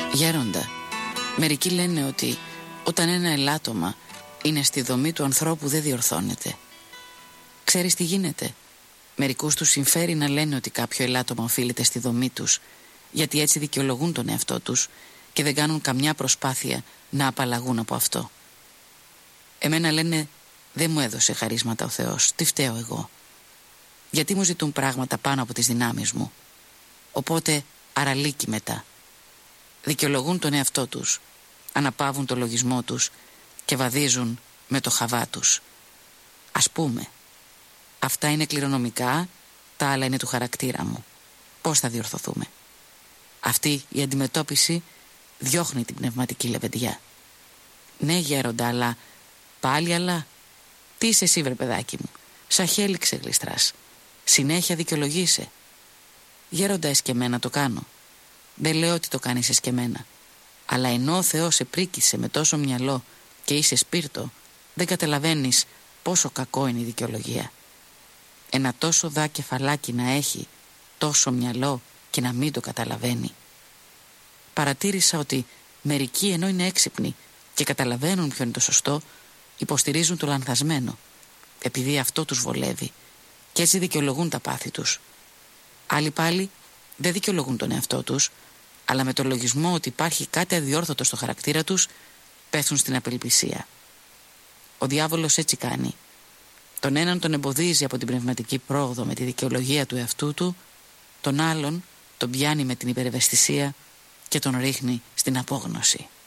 Γέροντα, μερικοί λένε ότι όταν ένα ελάττωμα είναι στη δομή του ανθρώπου δεν διορθώνεται. Ξέρεις τι γίνεται? Μερικούς τους συμφέρει να λένε ότι κάποιο ελάττωμα οφείλεται στη δομή τους, γιατί έτσι δικαιολογούν τον εαυτό τους και δεν κάνουν καμιά προσπάθεια να απαλλαγούν από αυτό. Εμένα λένε δεν μου έδωσε χαρίσματα ο Θεός, τι φταίω εγώ? Γιατί μου ζητούν πράγματα πάνω από τις δυνάμεις μου? Οπότε αραλίκη μετά. Δικαιολογούν τον εαυτό τους, αναπαύουν το λογισμό τους και βαδίζουν με το χαβά τους. Ας πούμε, αυτά είναι κληρονομικά, τα άλλα είναι του χαρακτήρα μου. Πώς θα διορθωθούμε? Αυτή η αντιμετώπιση διώχνει την πνευματική λεβεντιά. Ναι γέροντα, αλλά πάλι αλλά. Τι είσαι εσύ βρε παιδάκι μου? Σαν χέλη ξεγλιστράς. Συνέχεια δικαιολογείσαι. Γέροντα, εσκεμένα το κάνω. Δεν λέω ότι το κάνεις εσκεμένα. Αλλά ενώ ο Θεός σε πρίκησε με τόσο μυαλό και είσαι σπίρτο, δεν καταλαβαίνεις πόσο κακό είναι η δικαιολογία. Ένα τόσο δα κεφαλάκι να έχει τόσο μυαλό και να μην το καταλαβαίνει. Παρατήρησα ότι μερικοί ενώ είναι έξυπνοι και καταλαβαίνουν ποιο είναι το σωστό, υποστηρίζουν το λανθασμένο, επειδή αυτό τους βολεύει και έτσι δικαιολογούν τα πάθη τους. Άλλοι πάλι δεν δικαιολογούν τον εαυτό τους, αλλά με το λογισμό ότι υπάρχει κάτι αδιόρθωτο στο χαρακτήρα τους, πέφτουν στην απελπισία. Ο διάβολος έτσι κάνει. Τον έναν τον εμποδίζει από την πνευματική πρόοδο με τη δικαιολογία του εαυτού του, τον άλλον τον πιάνει με την υπερευαισθησία και τον ρίχνει στην απόγνωση.